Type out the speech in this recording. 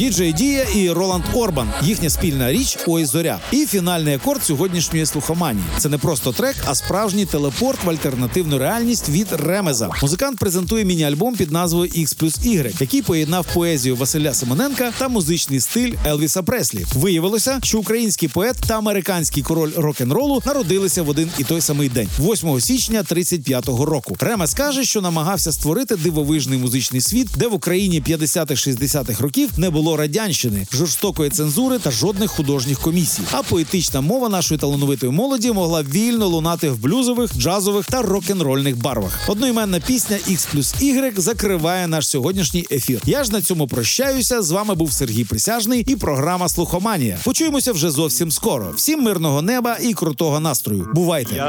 Діджей Дія і Роланд Орбан. Їхня спільна річ «Ой, зоря». І фінальний акорд сьогоднішньої слухоманії. Це не просто трек, а справжній телепорт в альтернативну реальність від Ремеза. Музикант презентує міні-альбом під назвою X+Y, який поєднав поезію Василя Симоненка та музичний стиль Елвіса Преслі. Виявилося, що український поет та американський король рок-н-ролу народилися в один і той самий день – 8 січня 35-го року. Ремез каже, що намагався створити дивовижний музичний світ, де в Україні 50-х-60-х років не було радянщини, жорстокої цензури та жодних художніх комісій. А поетична мова нашої талановитої молоді могла вільно лунати в блюзових, джазових та рок-н-рольних барвах. Одноіменна пісня X+Y закриває наш сьогоднішній ефір. Я ж на цьому прощаюся. З вами був Сергій Присяжний і програма «Слухоманія». Почуємося вже зовсім скоро. Всім мирного неба і крутого настрою. Бувайте!